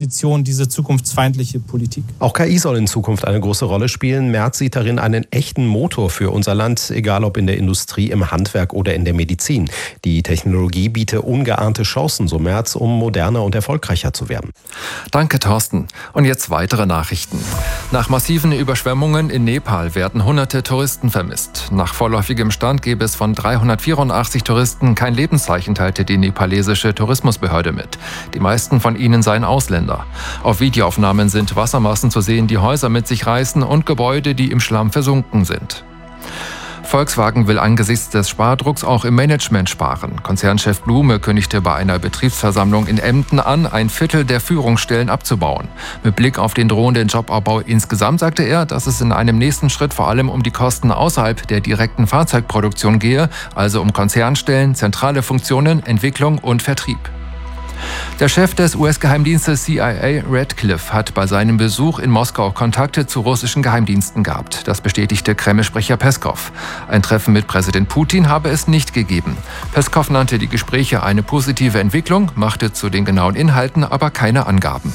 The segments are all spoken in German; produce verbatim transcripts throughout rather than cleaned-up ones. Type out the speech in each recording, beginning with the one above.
Tradition, diese zukunftsfeindliche Politik. Auch K I soll in Zukunft eine große Rolle spielen. Merz sieht darin einen echten Motor für unser Land, egal ob in der Industrie, im Handwerk oder in der Medizin. Die Technologie biete ungeahnte Chancen, so Merz, um moderner und erfolgreicher zu werden. Danke, Thorsten. Und jetzt weitere Nachrichten. Nach massiven Überschwemmungen in Nepal werden hunderte Touristen vermisst. Nach vorläufigem Stand gäbe es von dreihundertvierundachtzig Touristen kein Lebenszeichen, teilte die nepalesische Tourismusbehörde mit. Die meisten von ihnen seien Ausländer. Auf Videoaufnahmen sind Wassermassen zu sehen, die Häuser mit sich reißen und Gebäude, die im Schlamm versunken sind. Volkswagen will angesichts des Spardrucks auch im Management sparen. Konzernchef Blume kündigte bei einer Betriebsversammlung in Emden an, ein Viertel der Führungsstellen abzubauen. Mit Blick auf den drohenden Jobabbau insgesamt sagte er, dass es in einem nächsten Schritt vor allem um die Kosten außerhalb der direkten Fahrzeugproduktion gehe, also um Konzernstellen, zentrale Funktionen, Entwicklung und Vertrieb. Der Chef des U S-Geheimdienstes C I A, Radcliffe, hat bei seinem Besuch in Moskau Kontakte zu russischen Geheimdiensten gehabt. Das bestätigte Kreml-Sprecher Peskow. Ein Treffen mit Präsident Putin habe es nicht gegeben. Peskow nannte die Gespräche eine positive Entwicklung, machte zu den genauen Inhalten aber keine Angaben.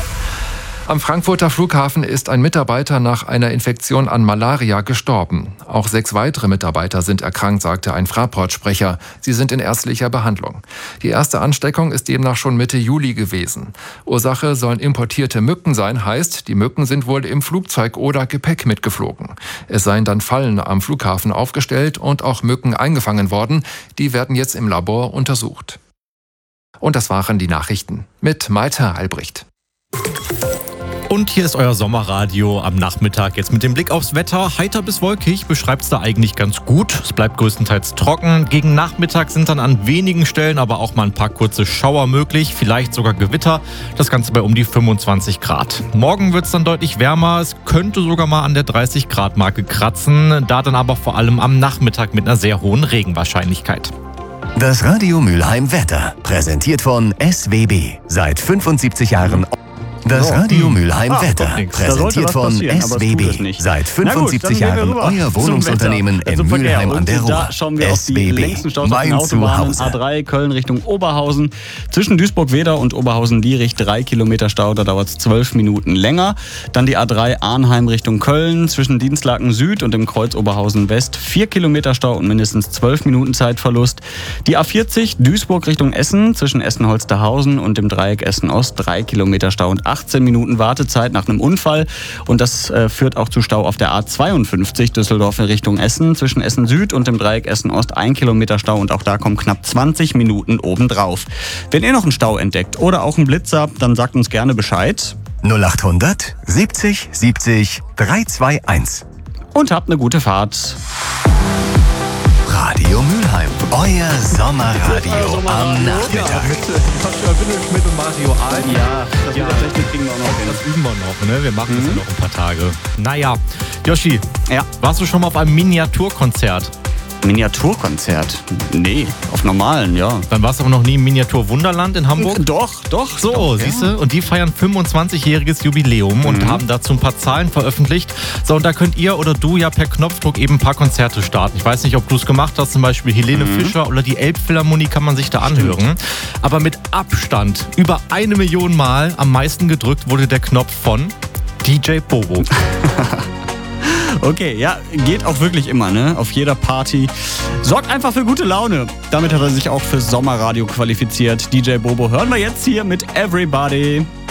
Am Frankfurter Flughafen ist ein Mitarbeiter nach einer Infektion an Malaria gestorben. Auch sechs weitere Mitarbeiter sind erkrankt, sagte ein Fraport-Sprecher. Sie sind in ärztlicher Behandlung. Die erste Ansteckung ist demnach schon Mitte Juli gewesen. Ursache sollen importierte Mücken sein, heißt, die Mücken sind wohl im Flugzeug oder Gepäck mitgeflogen. Es seien dann Fallen am Flughafen aufgestellt und auch Mücken eingefangen worden. Die werden jetzt im Labor untersucht. Und das waren die Nachrichten mit Malte Albrecht. Und hier ist euer Sommerradio am Nachmittag. Jetzt mit dem Blick aufs Wetter. Heiter bis wolkig beschreibt es da eigentlich ganz gut. Es bleibt größtenteils trocken. Gegen Nachmittag sind dann an wenigen Stellen aber auch mal ein paar kurze Schauer möglich. Vielleicht sogar Gewitter. Das Ganze bei um die fünfundzwanzig Grad. Morgen wird es dann deutlich wärmer. Es könnte sogar mal an der dreißig Grad Marke kratzen. Da dann aber vor allem am Nachmittag mit einer sehr hohen Regenwahrscheinlichkeit. Das Radio Mülheim Wetter. Präsentiert von S W B. Seit fünfundsiebzig Jahren... Das Radio Mülheim ah, Wetter, präsentiert von S W B. Seit fünfundsiebzig Jahren euer Wohnungsunternehmen in Mülheim an der Ruhr. Da schauen wir auf die längsten Staus auf den Autobahnen. A drei Köln Richtung Oberhausen. Zwischen Duisburg-Wedau und Oberhausen-Lierich drei Kilometer Stau, da dauert es zwölf Minuten länger. Dann die A drei Arnheim Richtung Köln. Zwischen Dienstlaken Süd und dem Kreuz Oberhausen West vier Kilometer Stau und mindestens zwölf Minuten Zeitverlust. Die A vierzig Duisburg Richtung Essen. Zwischen Essen-Holsterhausen und dem Dreieck Essen-Ost drei Kilometer Stau und achtzehn Minuten Wartezeit nach einem Unfall. Und das äh, führt auch zu Stau auf der A zweiundfünfzig Düsseldorf in Richtung Essen. Zwischen Essen Süd und dem Dreieck Essen Ost ein Kilometer Stau und auch da kommen knapp zwanzig Minuten obendrauf. Wenn ihr noch einen Stau entdeckt oder auch einen Blitzer, dann sagt uns gerne Bescheid. null achthundert siebzig siebzig dreihundertzweiundzwanzig. Und habt eine gute Fahrt. Radio Mülheim, euer Sommerradio am Nachmittag. Mit und Mario Aal. Ja, das ja, kriegen wir auch noch hin. Das üben wir noch, ne? Wir machen mhm. das ja noch ein paar Tage. Naja, Yoshi, ja. warst du schon mal auf einem Miniaturkonzert? Miniaturkonzert? Nee, auf normalen, ja. Dann warst du aber noch nie im Miniatur-Wunderland in Hamburg? Doch, doch. So, doch, siehst ja. du? Und die feiern fünfundzwanzigjähriges Jubiläum mhm. und haben dazu ein paar Zahlen veröffentlicht. So, und da könnt ihr oder du ja per Knopfdruck eben ein paar Konzerte starten. Ich weiß nicht, ob du es gemacht hast, zum Beispiel Helene mhm. Fischer oder die Elbphilharmonie kann man sich da anhören. Stimmt. Aber mit Abstand über eine Million Mal am meisten gedrückt wurde der Knopf von D J Bobo. Okay, ja, geht auch wirklich immer, ne? Auf jeder Party. Sorgt einfach für gute Laune. Damit hat er sich auch fürs Sommerradio qualifiziert. D J Bobo hören wir jetzt hier mit Everybody.